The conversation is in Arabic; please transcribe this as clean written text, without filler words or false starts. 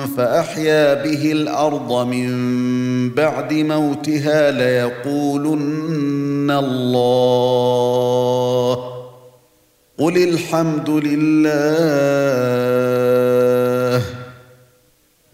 فأحيا به الأرض من بعد موتها ليقولن الله قل الحمد لله